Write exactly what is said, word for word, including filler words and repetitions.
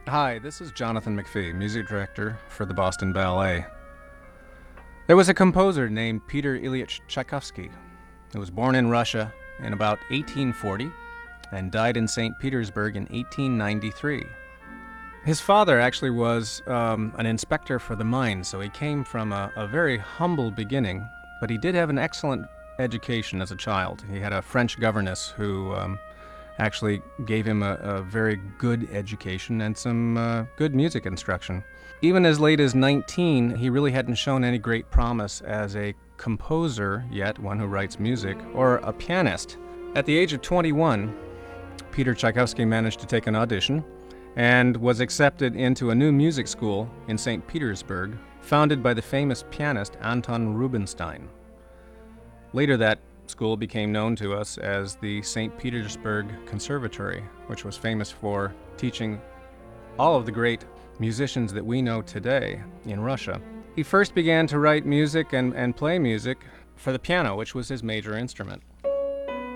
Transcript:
Hi, this is Jonathan McPhee, music director for the Boston Ballet. There was a composer named Peter Ilyich Tchaikovsky who was born in Russia in about eighteen forty and died in Saint Petersburg in eighteen ninety-three. His father actually was um, an inspector for the mines, so he came from a, a very humble beginning, but he did have an excellent education as a child. He had a French governess who um, actually gave him a, a very good education and some uh, good music instruction. Even as late as nineteen, he really hadn't shown any great promise as a composer yet, one who writes music, or a pianist. At the age of twenty-one, Peter Tchaikovsky managed to take an audition and was accepted into a new music school in Saint Petersburg, founded by the famous pianist Anton Rubinstein. Later, that school became known to us as the Saint Petersburg Conservatory, which was famous for teaching all of the great musicians that we know today in Russia. He first began to write music and, and play music for the piano, which was his major instrument.